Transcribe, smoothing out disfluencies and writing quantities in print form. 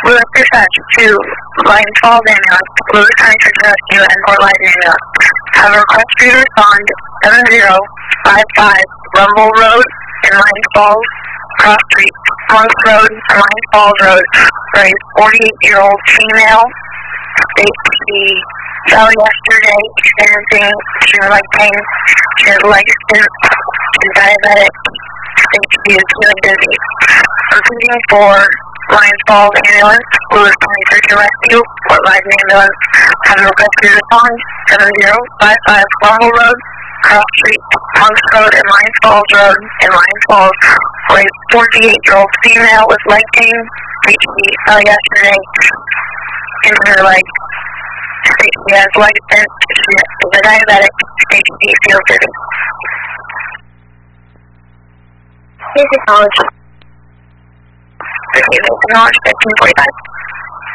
Lewis dispatch to Lions Falls Ambulance, Lewis County Search and Rescue, and Fort Lyons Ambulance. Have a request for you to respond 7055 Rumble Road in Lions Falls, Cross Street, Monks Road, and Lions Falls Road, for a 48-year-old female. She fell yesterday experiencing extreme leg pain. She has leg stents. She's diabetic. She is feeling dizzy. Repeating for Lions Falls Ambulance, Lewis County Search and Rescue, Fort Lyons Ambulance. Have a request for your respond 7055 Rumble Road, Cross Street, Monks Road, and Lions Falls Road in Lions Falls, for a 48-year-old female with leg pain. She fell yesterday in her leg. She has leg stents. She is a diabetic. She feels dizzy. Here's the knowledge. Receiving knowledge 1545.